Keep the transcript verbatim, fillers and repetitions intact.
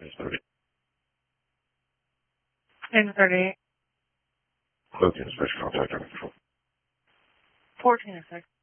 It's thirty. And thirty-eight. Clothing is first contact under control. fourteen and six.